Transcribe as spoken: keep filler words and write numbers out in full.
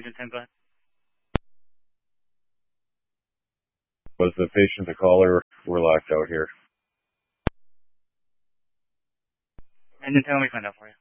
Engine ten, go ahead. Was the patient the caller? We're locked out here. Engine ten, let me find out for you.